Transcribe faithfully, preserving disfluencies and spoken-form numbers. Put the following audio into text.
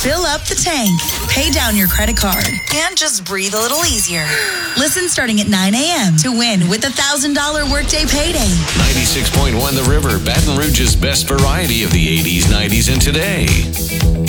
Fill up the tank, pay down your credit card, and just breathe a little easier. Listen starting at nine a.m. to win with a one thousand dollars workday payday. ninety-six point one The River, Baton Rouge's best variety of the eighties, nineties, and today.